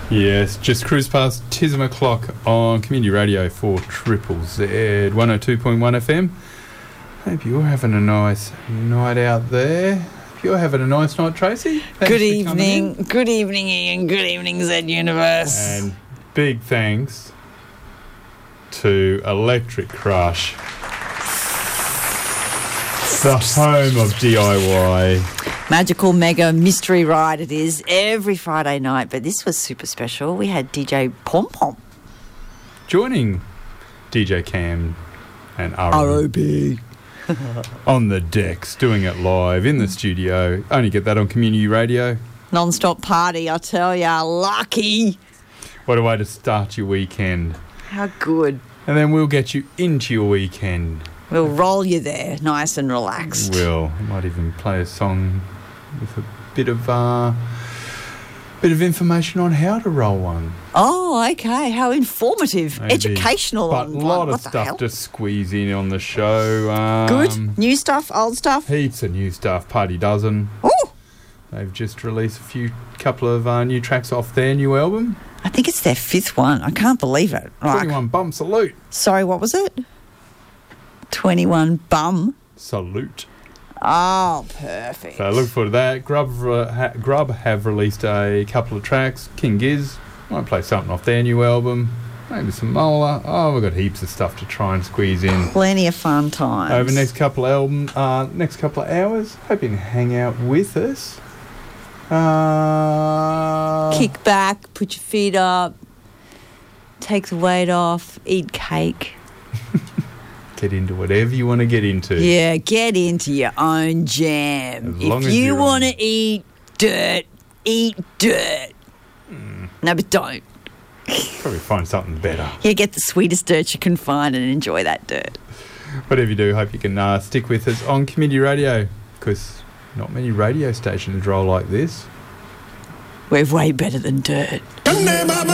Yes, just cruise past Tism o'clock on Community Radio for Triple Z 102.1 FM. Hope you're having a nice night out there. Hope you're having a nice night, Tracy. Good evening. Good evening, Ian. Good evening, Z Universe. And big thanks to Electric Crush, the home of DIY. Magical Mega Mystery Ride it is every Friday night, but this was super special. We had DJ Pom Pom joining DJ Cam and ROB on the decks, doing it live in the studio. Only get that on Community Radio. Non-stop party, I tell ya. Lucky. What a way to start your weekend. How good. And then we'll get you into your weekend. We'll roll you there, nice and relaxed. We'll. Might even play a song with a bit of information on how to roll one. Oh, okay. How informative. Maybe. Educational. But a lot of stuff to squeeze in on the show. Good. New stuff, old stuff? Heaps of new stuff. Party Dozen. Oh! They've just released a couple of new tracks off their new album. I think it's their 5th one. I can't believe it. 21 Bum Salute. Sorry, what was it? 21 Bum Salute. Oh, perfect. So look forward to that. Grub have released a couple of tracks. King Giz might play something off their new album. Maybe some Mola. Oh, we've got heaps of stuff to try and squeeze in. Plenty of fun times. Over the next couple of hours. Hope you can hang out with us. Kick back, put your feet up, take the weight off, eat cake. Get into whatever you want to get into. Yeah, get into your own jam. If you want to eat dirt, eat dirt. No, but don't. Probably find something better. Yeah, get the sweetest dirt you can find and enjoy that dirt. Whatever you do, hope you can stick with us on Community Radio, because not many radio stations roll like this. We're way better than dirt.